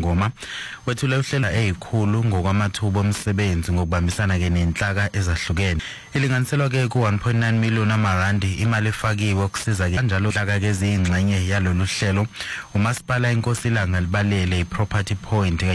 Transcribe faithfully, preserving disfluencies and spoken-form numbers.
Ngoma wethula uhlelo ezikhulu ngokwamathuba omsebenzi ngokubambisana ke nenhlaka ezahlukene. Ilinganiselwa ke ku one point nine million amarandi imali efakiwe ukusiza ke kanjalo inhlaka ke eziyingxenye yalolu hlelo. uMasipala iNkosi Ilanga Libalele iProperty Point